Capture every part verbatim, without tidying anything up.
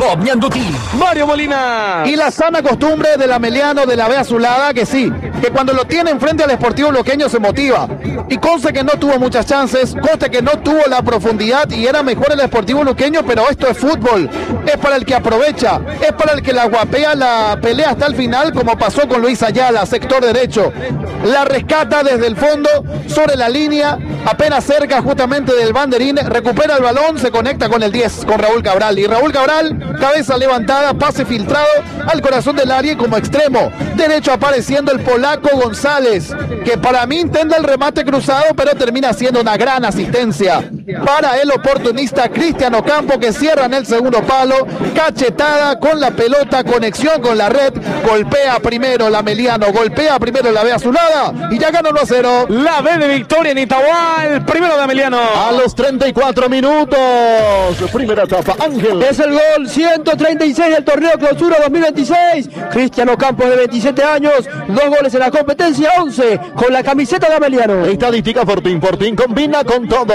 Top Ñandutí. Mario Molina. Y la sana costumbre del Ameliano de la B Azulada, que sí, que cuando lo tiene enfrente al Sportivo Luqueño se motiva. Y conste que no tuvo muchas chances, conste que no tuvo la profundidad y era mejor el Sportivo Luqueño, pero esto es fútbol. Es para el que aprovecha, es para el que la guapea, la pelea hasta el final, como pasó con Luis Ayala, sector derecho. La rescata desde el fondo, sobre la línea, apenas cerca justamente del banderín, recupera el balón, se conecta con el diez, con Raúl Cabral. Y Raúl Cabral, cabeza levantada, pase filtrado al corazón del área y como extremo derecho apareciendo el polaco González, que para mí intenta el remate cruzado, pero termina siendo una gran asistencia para el oportunista Cristian Ocampo, que cierra en el segundo palo, cachetada con la pelota, conexión con la red, golpea primero la Ameliano, golpea primero la B Azulada y ya gana uno a cero. La B de Victoria en Itahual, primero de Ameliano. A los treinta y cuatro minutos, primera etapa, Ángel. Es el gol ciento treinta y seis del torneo Clausura dos mil veintiséis. Cristian Ocampo, de veintisiete años, dos goles en la competencia, once con la camiseta de Ameliano. Estadística Fortín, Fortín combina con todo.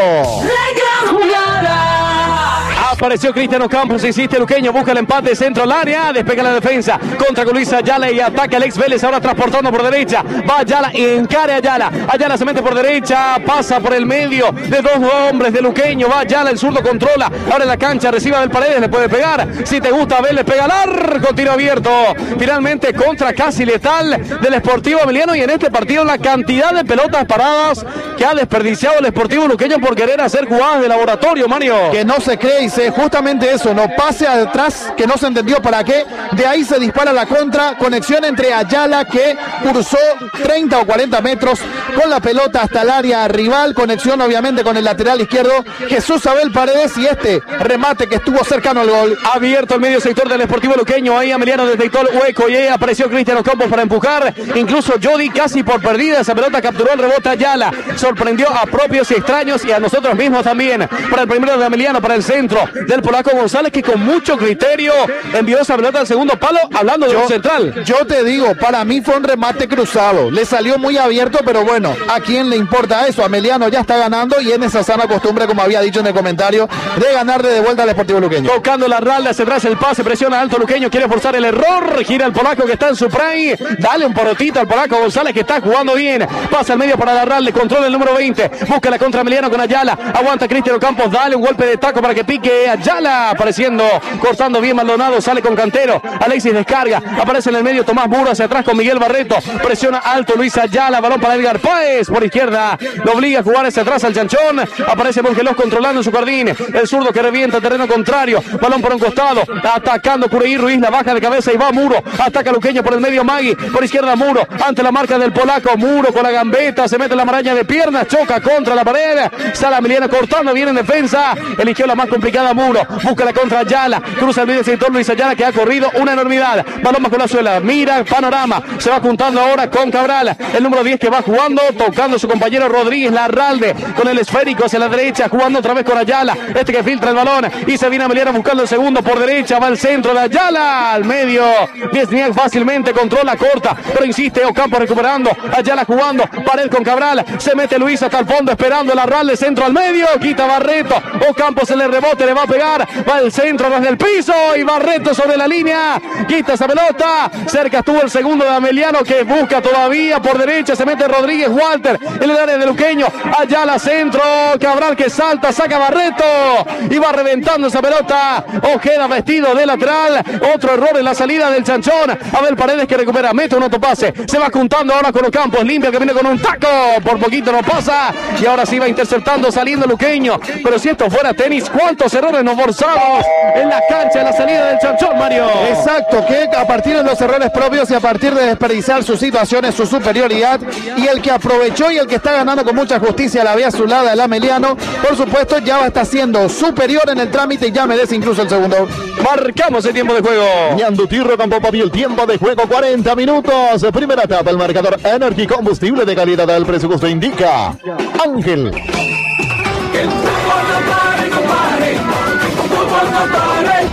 Apareció Cristian Ocampo, se insiste Luqueño, busca el empate, centro al área, despega la defensa, contra con Luis Ayala y ataca Alex Vélez, ahora transportando por derecha, va Ayala y encare Ayala, Ayala se mete por derecha, pasa por el medio de dos hombres de Luqueño, va Ayala, el zurdo controla, ahora en la cancha, recibe Abel Paredes, le puede pegar, si te gusta Abel, le pega largo, tiro abierto, finalmente contra casi letal del Sportivo Ameliano, y en este partido la cantidad de pelotas paradas que ha desperdiciado el Sportivo Luqueño por querer hacer jugadas de laboratorio, Mario. Que no se cree y se justamente eso, no pase atrás, que no se entendió para qué, de ahí se dispara la contra, conexión entre Ayala, que cursó treinta o cuarenta metros con la pelota hasta el área rival, conexión obviamente con el lateral izquierdo, Jesús Abel Paredes, y este remate que estuvo cercano al gol. Abierto el medio sector del Sportivo Luqueño, ahí Ameliano detectó el hueco y ahí apareció Cristian Ocampo para empujar, incluso Jody casi por perdida, esa pelota capturó el rebote Ayala, sorprendió a propios y extraños y a nosotros mismos también, para el primero de Ameliano, para el centro del polaco González, que con mucho criterio envió esa pelota al segundo palo, hablando de yo, un central. Yo te digo, para mí fue un remate cruzado, le salió muy abierto, pero bueno, ¿a quién le importa eso? Ameliano ya está ganando y en esa sana costumbre, como había dicho en el comentario, de ganar de vuelta al Sportivo Luqueño. Tocando la ralda, hacia atrás el pase, presiona alto Luqueño, quiere forzar el error, gira el polaco que está en su prime, dale un porotito al polaco González que está jugando bien, pasa al medio para la ralda, controla el número veinte, busca la contra Ameliano con Ayala, aguanta Cristian Ocampos, dale un golpe de taco para que pique Ayala, apareciendo, cortando bien Maldonado, sale con Cantero, Alexis descarga, aparece en el medio Tomás Muro, hacia atrás con Miguel Barreto, presiona alto Luis Ayala, balón para Edgar Páez, por izquierda, lo obliga a jugar hacia atrás al Chanchón, aparece Mongelos controlando en su jardín, el zurdo que revienta terreno contrario, balón por un costado, atacando Cureí Ruiz, la baja de cabeza y va Muro, ataca Luqueño por el medio Magui, por izquierda Muro, ante la marca del polaco, Muro con la gambeta, se mete en la maraña de piernas, choca contra la pared, sale Ameliano cortando bien en defensa, eligió la más complicada Muro, busca la contra Ayala, cruza el medio sector Luis Ayala que ha corrido una enormidad, balón bajo la suela, mira panorama, se va juntando ahora con Cabral, el número diez que va jugando, tocando su compañero Rodríguez Larralde, con el esférico hacia la derecha, jugando otra vez con Ayala, este que filtra el balón, y se viene Ameliano buscando el segundo por derecha, va al centro de Ayala, al medio, Viesniak fácilmente controla, corta, pero insiste, Ocampo recuperando, Ayala jugando, pared con Cabral, se mete Luis hasta el fondo, esperando Larralde, centro al medio, quita Barreto, Ocampo se le rebote, le va a pegar, va al centro desde el piso, y Barreto sobre la línea, quita esa pelota, cerca estuvo el segundo de Ameliano, que busca todavía por derecha, se mete Rodríguez Walter, en el área de Luqueño, Ayala centro, Cabral que salta, saca Barreto, y va reventando esa pelota, Ojeda vestido de lateral, otro error en la salida del Chanchón, Abel Paredes que recupera, mete un autopase, se va juntando ahora con Ocampos, limpia que viene con un taco, por poquito no pasa, y ahora sí va interceptando, saliendo Luqueño, pero si esto fuera tenis, ¿cuántos errores nos forzamos en la cancha de la salida del Chanchón, Mario? Exacto, que a partir de los errores propios y a partir de desperdiciar sus situaciones, su superioridad, y el que aprovechó y el que está ganando con mucha justicia la vía azulada, el Ameliano, por supuesto ya está siendo superior en el trámite y ya merece incluso el segundo. Marcamos el tiempo de juego. Ñandutirro con Popapi, el tiempo de juego cuarenta minutos. Primera etapa, el marcador Energy, combustible de calidad del presupuesto indica Ángel. El fútbol no pare, compadre. El fútbol no pare. Roca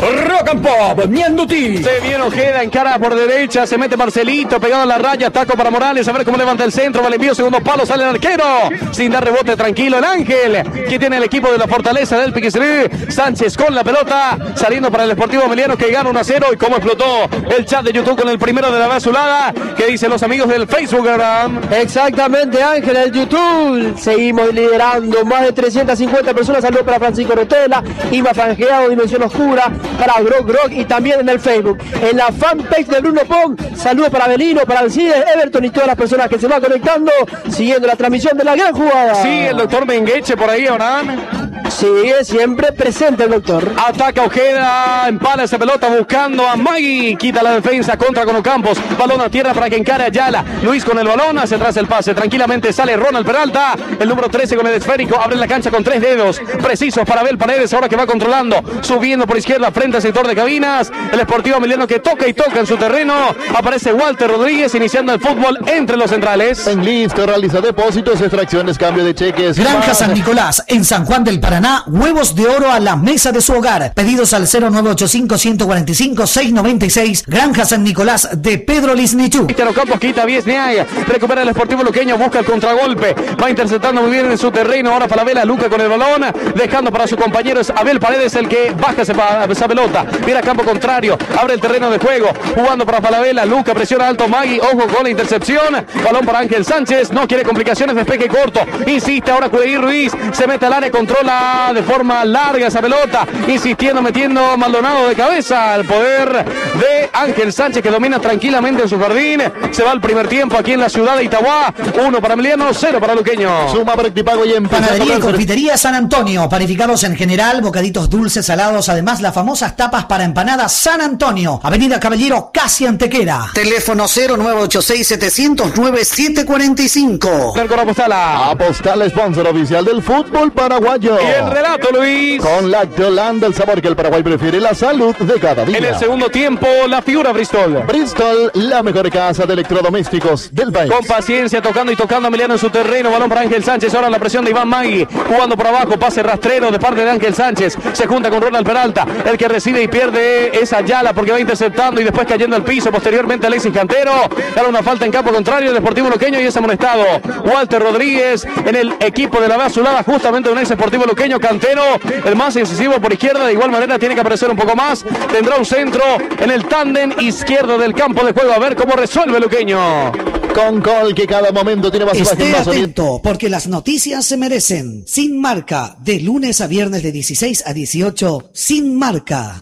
campo, Nianduti. Se viene Ojeda, encara por derecha, se mete Marcelito, pegado a la raya, taco para Morales, a ver cómo levanta el centro, va el envío, segundo palo, sale el arquero, sin dar rebote, tranquilo el Ángel, que tiene el equipo de la Fortaleza del Piquisrí. Sánchez con la pelota, saliendo para el Sportivo Emiliano, que gana uno a cero, y cómo explotó el chat de YouTube con el primero de la Azulada, que dicen los amigos del Facebook, ¿verdad? Exactamente, Ángel, el YouTube. Seguimos liderando, más de trescientas cincuenta personas. Saludos para Francisco Rotela, Ima Franjeado, Dimensión Oscura, para Grog Grog, y también en el Facebook, en la fanpage de Bruno Pong. Saludos para Belino, para Alcides, Everton y todas las personas que se van conectando, siguiendo la transmisión de la gran jugada. Sí, el doctor Mengueche por ahí, ¿verdad? Sigue siempre presente el doctor. Ataca Ojeda, empala esa pelota buscando a Magui, quita la defensa contra con Ocampos, balón a tierra para que encare Ayala. Luis con el balón, hacia atrás el pase, tranquilamente sale Ronald Peralta, el número trece con el esférico, abre la cancha con tres dedos precisos para Abel Paredes, ahora que va controlando, subiendo por izquierda frente al sector de cabinas, el Sportivo Emiliano que toca y toca en su terreno, aparece Walter Rodríguez iniciando el fútbol entre los centrales. En listo, realiza depósitos, extracciones, cambio de cheques. Granja San Nicolás, en San Juan del Paraná, huevos de oro a la mesa de su hogar. Pedidos al cero nueve ocho cinco, uno cuatro cinco, seis nueve seis. Granja San Nicolás de Pedro Lisnichú. Cristiano Campos quita a Viesniay, recupera el Sportivo Luqueño, busca el contragolpe, va interceptando muy bien en su terreno, ahora Falabella, Luca con el balón, dejando para su compañero es Abel Paredes el que baja esa, esa pelota, mira campo contrario, abre el terreno de juego, jugando para Falabella, Luca presiona alto Magui, ojo con la intercepción, balón para Ángel Sánchez, no quiere complicaciones, despeje corto, insiste ahora Cudeir Ruiz, se mete al área, controla de forma larga esa pelota, insistiendo, metiendo Maldonado de cabeza, al poder de Ángel Sánchez que domina tranquilamente en su jardín, se va el primer tiempo aquí en la ciudad de Itagua, uno para Emiliano, cero para Luqueño. Suma Pago y Panadería y Confitería San Antonio, panificados en general, bocaditos dulces, salados, además las famosas tapas para empanadas San Antonio, Avenida Caballero, casi Antequera. Teléfono cero nueve ocho seis, siete cero cero, nueve siete cuatro cinco. Con Apostala. Apostala, sponsor oficial del fútbol paraguayo. Y el relato, Luis. Con Lactoland, el sabor que el Paraguay prefiere, la salud de cada día. En el segundo tiempo, la figura Bristol. Bristol, la mejor casa de electrodomésticos del país. Con paciencia, tocando y tocando a Emiliano en su terreno, balón para Ángel Sánchez, ahora la presión de Iván Magui, jugando por abajo, pase rastrero de parte de Ángel Sánchez, se junta con Ronald Peralta, el que recibe y pierde es Ayala porque va interceptando y después cayendo al piso, posteriormente Alexis Cantero, gana una falta en campo contrario, el Deportivo Luqueño y es amonestado Walter Rodríguez en el equipo de la Azulada, justamente un ex Deportivo Luqueño. Cantero, el más incisivo por izquierda, de igual manera tiene que aparecer un poco más, tendrá un centro en el tándem izquierdo del campo de juego, a ver cómo resuelve Luqueño. Con Col, que cada momento tiene más Esté imagen, más atento, porque las noticias se merecen. Sin Marca, de lunes a viernes de dieciséis a dieciocho, Sin Marca.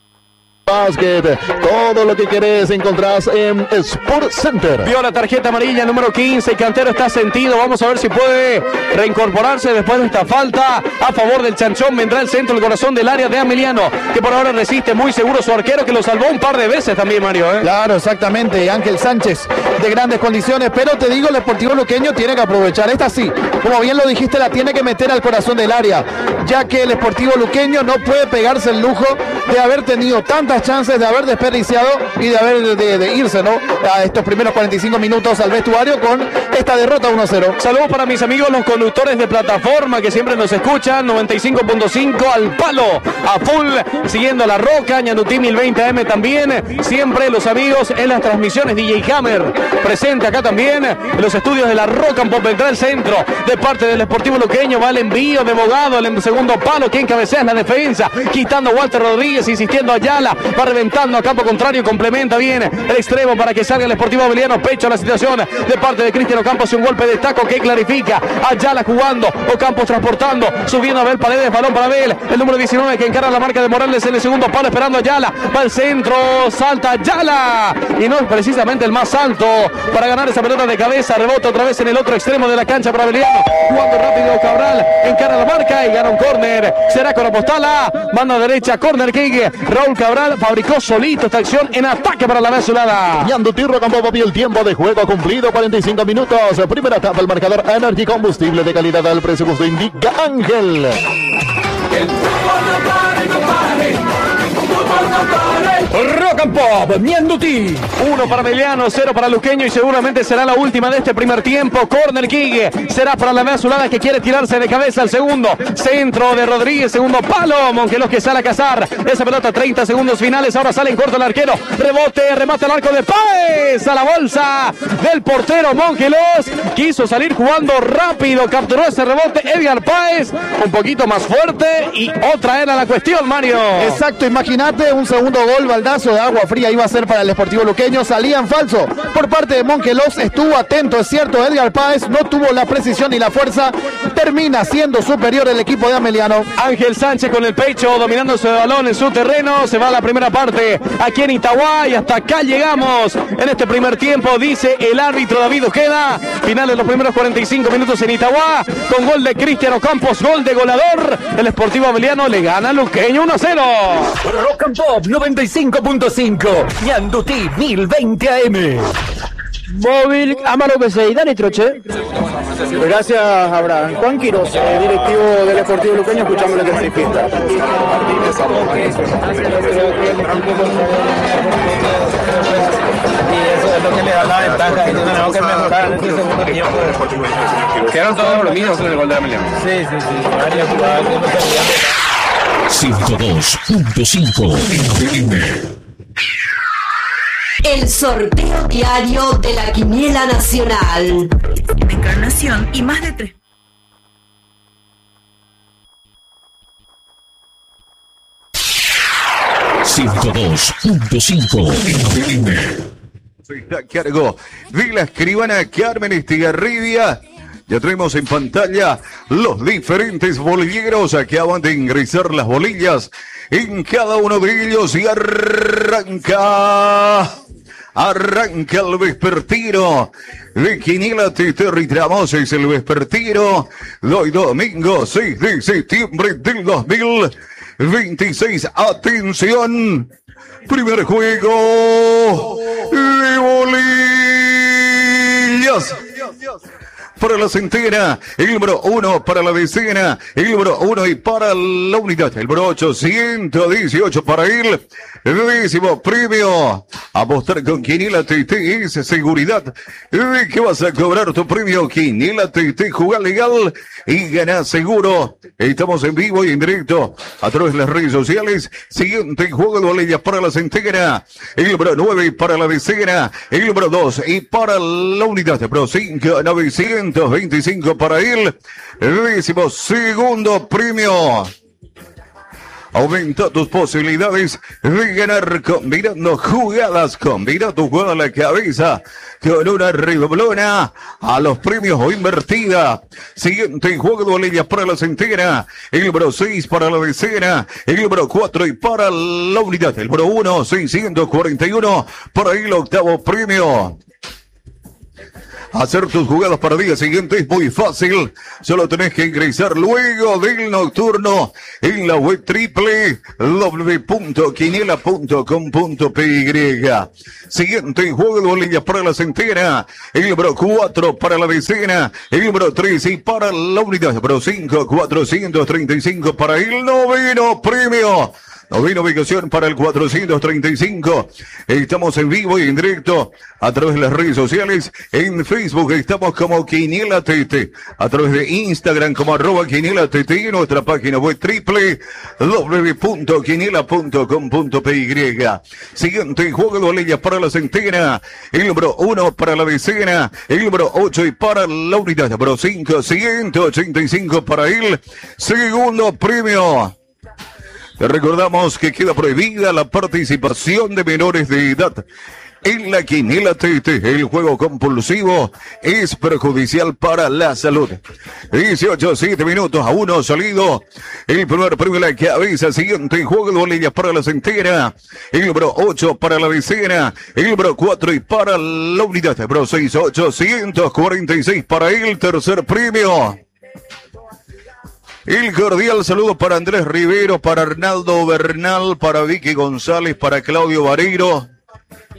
Básquet, todo lo que querés encontrás en Sport Center. Vio la tarjeta amarilla número quince y Cantero está sentido, vamos a ver si puede reincorporarse después de esta falta a favor del Chanchón. Vendrá el centro, el corazón del área de Emiliano, que por ahora resiste muy seguro su arquero, que lo salvó un par de veces también, Mario, ¿eh? Claro, exactamente, Ángel Sánchez de grandes condiciones, pero te digo, el Deportivo Luqueño tiene que aprovechar, esta sí, como bien lo dijiste, la tiene que meter al corazón del área, ya que el Deportivo Luqueño no puede pegarse el lujo de haber tenido tantas chances, de haber desperdiciado y de haber de, de irse, ¿no?, a estos primeros cuarenta y cinco minutos al vestuario con esta derrota uno a cero. Saludos para mis amigos los conductores de plataforma que siempre nos escuchan, noventa y cinco punto cinco al palo, a full, siguiendo La Roca, Ñanutí mil veinte A M también, siempre los amigos en las transmisiones, D J Hammer presente acá también, en los estudios de La Roca, en Popentral el centro, de parte del Deportivo Luqueño, va el envío de Bogado, el segundo palo, quien cabecea en la defensa, quitando a Walter Rodríguez, insistiendo a Ayala, va reventando a campo contrario, complementa bien el extremo para que salga el Sportivo Emiliano, pecho a la situación de parte de Cristiano Campos y un golpe de taco que clarifica, Ayala jugando, Ocampos transportando, subiendo a Abel Paredes, balón para Abel, el número diecinueve que encara la marca de Morales en el segundo palo, esperando a Ayala, va al centro, salta Ayala, y no es precisamente el más alto para ganar esa pelota de cabeza, rebota otra vez en el otro extremo de la cancha para Emiliano, jugando rápido Cabral, encara la marca y gana un córner, será con Apostala, banda derecha, córner king, Raúl Cabral fabricó solito esta acción en ataque para la Azulada. Ñanduti Rocampo, el tiempo de juego cumplido, cuarenta y cinco minutos, primera etapa, el marcador Energy Combustible de calidad al precio justo, indica Ángel. El fútbol no para, no para, el fútbol no para. Roca Rock and Pop, Mianduti. Uno para Emiliano, cero para Luqueño y seguramente será la última de este primer tiempo. Corner kick será para la Vea Azulada que quiere tirarse de cabeza al segundo. Centro de Rodríguez, segundo palo. Monquelos que sale a cazar esa pelota, treinta segundos finales. Ahora sale en corto el arquero. Rebote, remate al arco de Páez. A la bolsa del portero Monquelos. Quiso salir jugando rápido. Capturó ese rebote Edgar Páez. Un poquito más fuerte y otra era la cuestión, Mario. Exacto, imagínate un segundo gol, baldazo de agua fría iba a ser para el Sportivo Luqueño. Salía en falso por parte de Monquelos. Estuvo atento, es cierto. Edgar Páez no tuvo la precisión y la fuerza. Termina siendo superior el equipo de Ameliano. Ángel Sánchez con el pecho dominando ese balón en su terreno. Se va a la primera parte aquí en Itagua y hasta acá llegamos en este primer tiempo, dice el árbitro David Ojeda. Final de los primeros cuarenta y cinco minutos en Itagua con gol de Cristiano Campos, gol de goleador. El Sportivo Ameliano le gana a Luqueño uno a cero. Rock and Pop noventa y cinco punto cinco. Mianduti mil veinte A M. Móvil, Amaro P C y Dani Troche. Gracias, Abraham. Juan Quiroz, eh, directivo del Sportivo Luqueño, escuchamos lo que manifiesta. Eso es lo que le da la ventaja, y tenemos que mejorar en este segundo tiempo. Quedaron todos los mismos con el gol de Ameliano. Sí, sí, sí. Varias jugadas que no perdían. ciento dos punto cinco. El sorteo diario de la Quiniela Nacional. Encarnación y más de tres. ciento dos punto cinco. Está a cargo de la escribana Carmen Estigarribia. Ya tenemos en pantalla los diferentes bolilleros. Acaban de ingresar las bolillas en cada uno de ellos y arranca. Arranca el vespertino de Quiniela Teteri Tramos. Es el vespertino de hoy domingo seis de septiembre del dos mil veintiséis. Atención, primer juego de bolillas. Para la centena, el número uno para la decena, el número uno y para la unidad, el número ocho, ciento dieciocho para él, décimo premio. Apostar con Quiniela T T es seguridad de que vas a cobrar tu premio. Quiniela T T, jugar legal y ganar seguro. Estamos en vivo y en directo a través de las redes sociales. Siguiente juego de bolillas para la centena, el número nueve para la decena, el número dos y para la unidad, el número cinco, novecientos veinticinco para él, décimo segundo premio. Aumenta tus posibilidades de ganar combinando jugadas. Combina tu jugada a la cabeza con una redoblona a los premios o invertida. Siguiente juego de bolillas para la centena. El número seis para la decena. El número cuatro y para la unidad. El número uno, seiscientos cuarenta y uno para el octavo premio. Hacer tus jugadas para el día siguiente es muy fácil. Solo tenés que ingresar luego del nocturno en la web triple w punto quiniela punto com punto p y. Siguiente juego de bolillas para la centena. El número cuatro para la decena. El número tres y para la unidad. El número cinco, cuatrocientos treinta y cinco para el noveno premio. Novena ubicación para el cuatrocientos treinta y cinco. Estamos en vivo y en directo a través de las redes sociales. En Facebook estamos como Quiniela T T. A través de Instagram como arroba Quiniela T T. Y nuestra página web triple w punto quiniela punto com punto p y. Siguiente juego de bolillas para la centena. El número uno para la decena. El número ocho y para la unidad. El número cinco, ciento ochenta y cinco para el segundo premio. Te recordamos que queda prohibida la participación de menores de edad en la Quiniela T T. El juego compulsivo es perjudicial para la salud. dieciocho, siete minutos a uno salido. El primer premio de la cabeza. Siguiente juego de bolillas para la centena. El número ocho para la decena. El número cuatro y para la unidad. El número seis, ochocientos cuarenta y seis para el tercer premio. El cordial saludo para Andrés Rivero, para Arnaldo Bernal, para Vicky González, para Claudio Vareiro.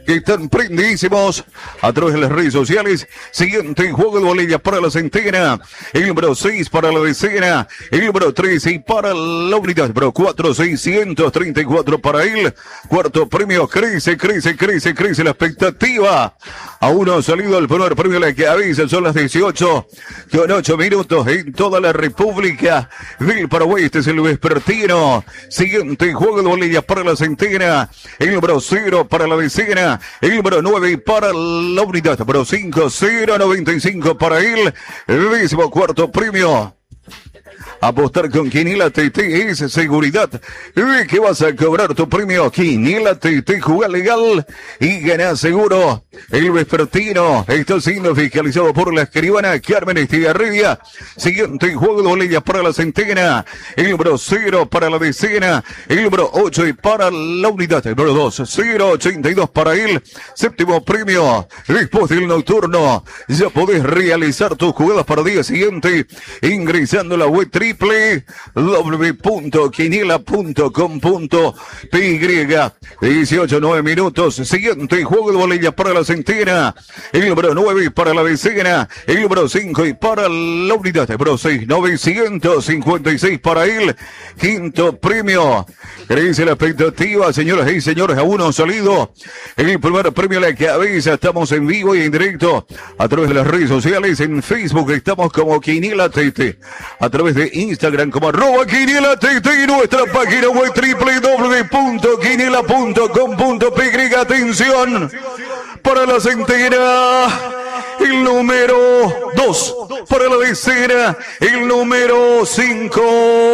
que están prendidísimos a través de las redes sociales. Siguiente juego de bolilla para la centena, el número seis para la decena, el número trece y para la unidad, número cuatro, seiscientos treinta y cuatro para él. Cuarto premio, crece, crece, crece, crece la expectativa. Aún no ha salido el primer premio de la cabeza, son las dieciocho con ocho minutos en toda la República del Paraguay. Este es el vespertino. Siguiente juego de bolilla para la centena, el número cero para la decena, el número nueve para la unidad, número cinco, cero noventa y cinco para él. El décimo cuarto premio. Apostar con Quiniela T T es seguridad de que vas a cobrar tu premio. Quiniela T T, juega legal y gana seguro. El vespertino está siendo fiscalizado por la escribana Carmen Estigarribia. Siguiente juego de bolillas para la centena, el número cero para la decena, el número ocho y para la unidad, el número dos, cero ochenta y dos para él. Séptimo premio, después del nocturno ya podés realizar tus jugadas para el día siguiente ingresando a la web triple w punto quiniela punto com punto p y. Dieciocho, nueve minutos. Siguiente juego de bolilla para la centena, el número nueve para la decena, el número cinco y para la unidad, el número seis, novecientos cincuenta y seis para él. Quinto premio, crece la expectativa, señoras y señores, aún no ha salido el primer premio a la cabeza. Estamos en vivo y en directo a través de las redes sociales. En Facebook estamos como Quiniela T T, a través de Instagram como arroba Quiniela T T y nuestra página web w w w punto quiniela punto com punto p y. Atención, para la centena, el número dos, para la decena, el número cinco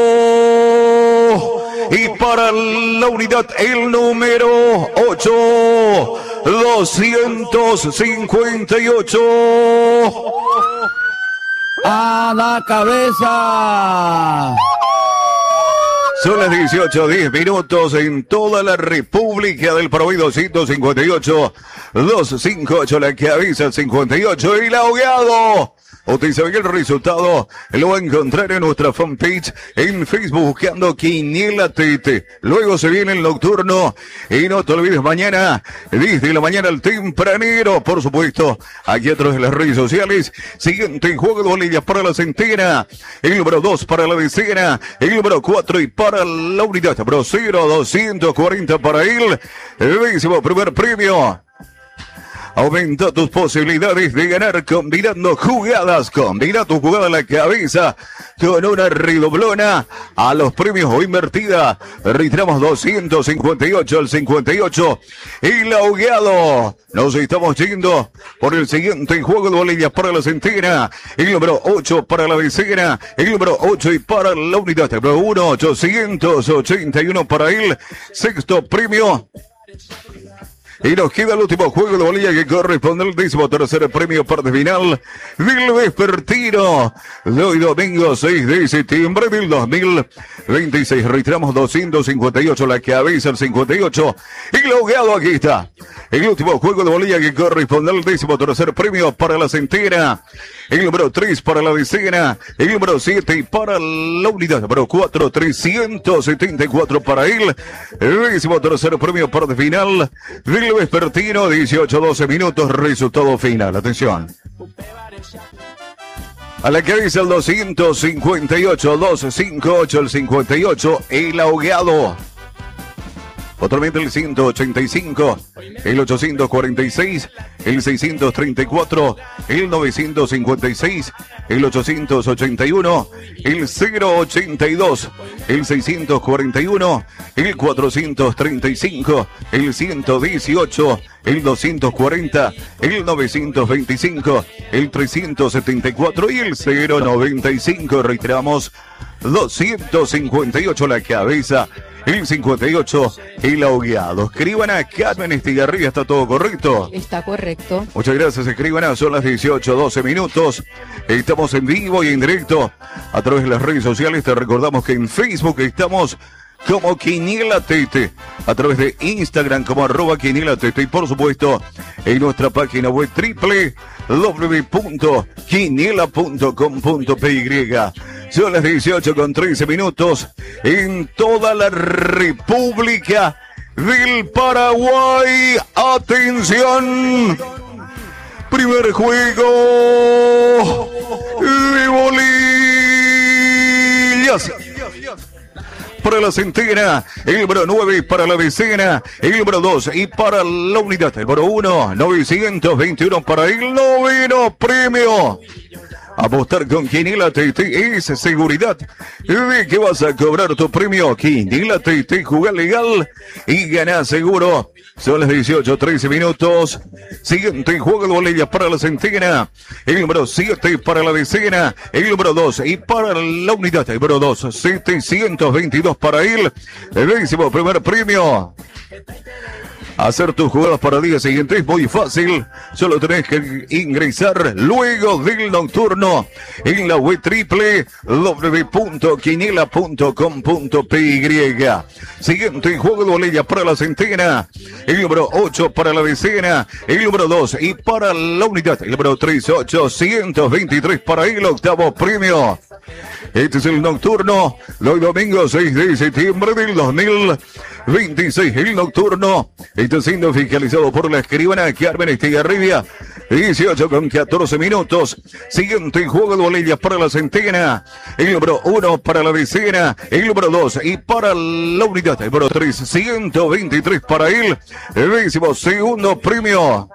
y para la unidad, el número ocho, doscientos cincuenta y ocho. A la cabeza. Son las dieciocho, diez minutos en toda la República del Paraguay. Doscientos cincuenta y ocho, doscientos cincuenta y ocho la cabeza, cincuenta y ocho el ahogado. Usted sabe que el resultado lo va a encontrar en nuestra fanpage en Facebook buscando Quiniela T T. Luego se viene el nocturno y no te olvides mañana, desde la mañana al tempranero, por supuesto, aquí a través de las redes sociales. Siguiente juego de bolillas para la centena, el número dos para la decena, el número cuatro y para la unidad, número cero, doscientos cuarenta para él. El décimo primer premio. Aumenta tus posibilidades de ganar combinando jugadas. Combina tu jugada a la cabeza con una redoblona a los premios o invertida. Retiramos doscientos cincuenta y ocho al cincuenta y ocho. El ahogado. Nos estamos yendo por el siguiente juego de bolillas para la centena. El número ocho para la decena. El número ocho y para la unidad. El número uno, ochocientos ochenta y uno para él. Sexto premio. Y nos queda el último juego de bolilla que corresponde al décimo tercer premio parte final del vespertino de hoy domingo seis de septiembre del dos mil veintiséis. Retiramos doscientos cincuenta y ocho la cabeza, el cincuenta y ocho. Y ahogado, aquí está. El último juego de bolilla que corresponde al décimo tercer premio para la centena. El número tres para la decena, el número siete para la unidad, número cuatro, trescientos setenta y cuatro para él. El décimo tercer premio parte final del vespertino, dieciocho, doce minutos, resultado final. Atención. A la cabeza el doscientos cincuenta y ocho, doscientos cincuenta y ocho, el cincuenta y ocho, el ahogado. Otramente el ciento ochenta y cinco, el ochocientos cuarenta y seis, el seiscientos treinta y cuatro, el novecientos cincuenta y seis, el ochocientos ochenta y uno, el cero ochenta y dos, el seiscientos cuarenta y uno, el cuatrocientos treinta y cinco, el ciento dieciocho, el doscientos cuarenta, el novecientos veinticinco, el trescientos setenta y cuatro y el cero noventa y cinco. Reiteramos, doscientos cincuenta y ocho la cabeza, el cincuenta y ocho el ahogado. Escriban a Carmen Estigarribia, ¿está todo correcto? Está correcto. Muchas gracias, escriban. Son las dieciocho, doce minutos. Estamos en vivo y en directo a través de las redes sociales. Te recordamos que en Facebook estamos como Quiniela T T, a través de Instagram como arroba Quiniela T T y por supuesto en nuestra página web w w w punto quiniela punto com punto p y. Son las dieciocho con trece minutos en toda la República del Paraguay. Atención. Primer juego de bolillas. Para la centena, el número nueve para la decena, el número dos y para la unidad, el número uno, novecientos veintiuno para el noveno premio. Apostar con Quiniela T T es seguridad de que vas a cobrar tu premio. Quiniela T T, jugar legal y ganar seguro. Son las dieciocho, trece minutos. Siguiente juego de bolillas para la centena. El número siete para la decena. El número dos y para la unidad. El número dos, setecientos veintidós para él. El décimo primer premio. Hacer tus jugadas para el día siguiente es muy fácil. Solo tenés que ingresar luego del nocturno en la web triple w punto quiniela punto com punto p y. Siguiente juego de bolilla para la centena. El número ocho para la decena. El número dos y para la unidad. El número tres, ochocientos veintitrés para el octavo premio. Este es el nocturno. Hoy domingo seis de septiembre del dos mil veintiséis. El nocturno está siendo fiscalizado por la escribana Carmen Estigarribia. dieciocho con catorce minutos. Siguiente juego de bolillas para la centena. El número uno para la decena. El número dos y para la unidad. El número tres, ciento veintitrés para él. El décimo segundo premio.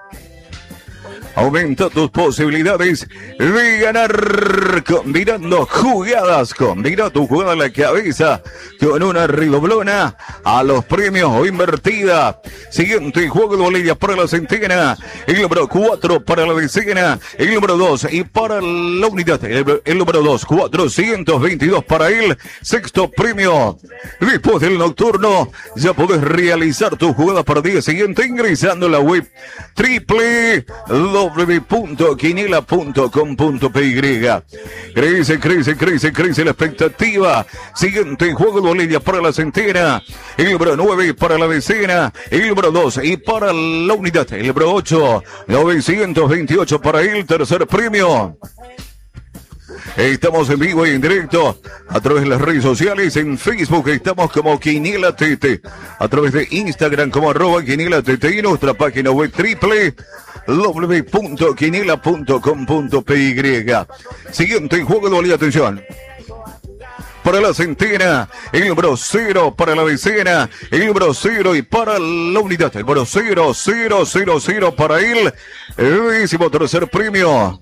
Aumenta tus posibilidades de ganar combinando jugadas. Combina tu jugada a la cabeza con una redoblona a los premios o invertida. Siguiente juego de bolillas para la centena. El número cuatro para la decena. El número dos y para la unidad. El, el número dos, cuatrocientos veintidós para él. Sexto premio. Después del nocturno ya podés realizar tu jugada para el día siguiente ingresando a la web triple w punto quiniela punto com punto p y. Crece, crece, crece, crece la expectativa. Siguiente juego de bolillas para la centena. El número nueve para la decena. El número dos y para la unidad. El número ocho, novecientos veintiocho para el tercer premio. Estamos en vivo y en directo a través de las redes sociales. En Facebook estamos como Quiniela T T, a través de Instagram como arroba Quiniela T T y nuestra página web triple w punto quiniela punto com punto p y. Siguiente juego de bolilla, atención. Para la centena, el número cero para la decena, el número cero y para la unidad, el número cero, cero, cero, cero para él, el décimo tercer premio.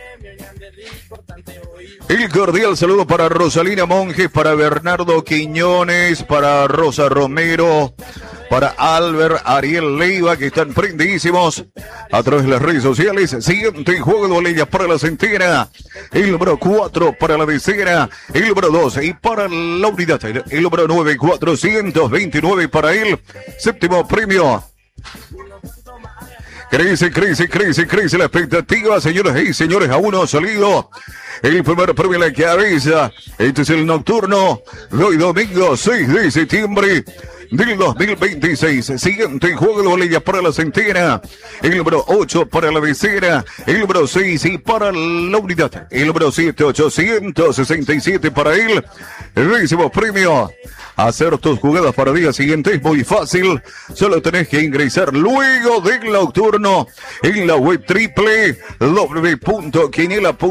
El cordial saludo para Rosalina Monjes, para Bernardo Quiñones, para Rosa Romero, para Albert Ariel Leiva, que están prendidísimos a través de las redes sociales. Siguiente juego de bolillas para la centena. El número cuatro para la decena. El número dos y para la unidad. El, el número nueve, cuatrocientos veintinueve para él. Séptimo premio. Crece, crece, crece, crece la expectativa, señores y señores. Aún no ha salido el primer premio en la cabeza. Este es el nocturno de hoy domingo seis de septiembre del dos mil veintiséis. Siguiente juego de bolillas para la centena. El número ocho para la decena. El número seis y para la unidad. El número siete, ochocientos sesenta y siete para él. El décimo premio. Hacer tus jugadas para el día siguiente es muy fácil. Solo tenés que ingresar luego del nocturno en la web triple w punto quiniela punto com.